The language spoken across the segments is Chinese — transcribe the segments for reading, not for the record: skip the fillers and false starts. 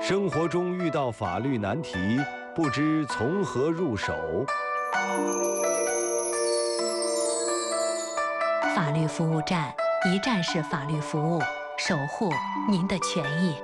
生活中遇到法律难题，不知从何入手。 法律服务站，一站式法律服务，守护您的权益。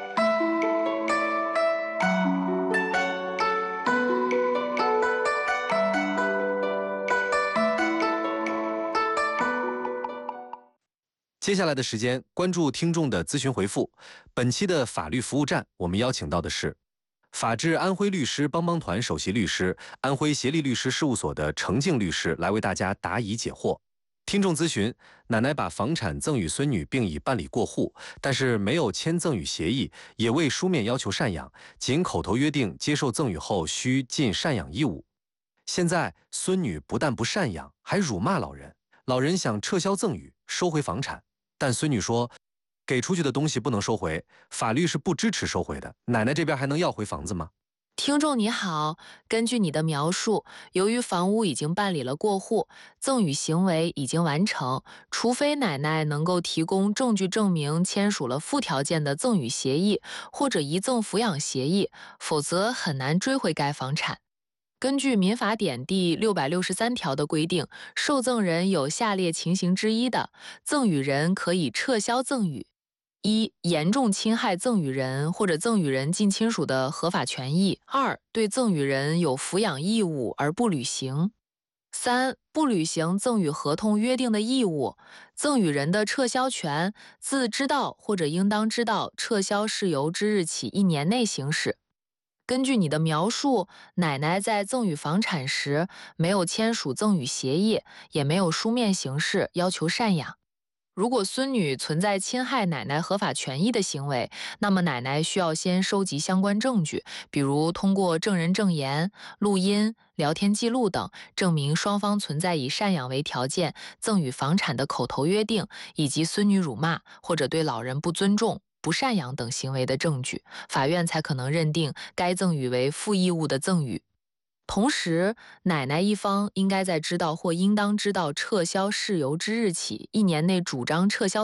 接下来的时间，关注听众的咨询回复。本期的法律服务站，我们邀请到的是法治安徽律师帮帮团首席律师、安徽协力律师事务所的程静律师来为大家答疑解惑。听众咨询：奶奶把房产赠与孙女，并已办理过户，但是没有签赠与协议，也未书面要求赡养，仅口头约定接受赠与后需尽赡养义务。现在孙女不但不赡养，还辱骂老人，老人想撤销赠与，收回房产。但孙女说，给出去的东西不能收回，法律是不支持收回的。奶奶这边还能要回房子吗？ 听众你好，根据你的描述，由于房屋已经办理了过户，赠与行为已经完成，除非奶奶能够提供证据证明签署了附条件的赠与协议或者遗赠抚养协议，否则很难追回该房产。根据民法典第663条的规定，受赠人有下列情形之一的，赠与人可以撤销赠与：一、严重侵害赠与人或者赠与人近亲属的合法权益；二、对赠与人有抚养义务而不履行；三、不履行赠与合同约定的义务，赠与人的撤销权自知道或者应当知道撤销事由之日起1年内行使。根据你的描述，奶奶在赠与房产时没有签署赠与协议，也没有书面形式要求赡养。如果孙女存在侵害奶奶合法权益的行为，那么奶奶需要先收集相关证据，比如通过证人证言、录音、聊天记录等，证明双方存在以赡养为条件赠与房产的口头约定，以及孙女辱骂或者对老人不尊重、不赡养等行为的证据，法院才可能认定该赠与为负义务的赠与。同时，奶奶一方应该在知道或应当知道撤销事由之日起1年内主张撤销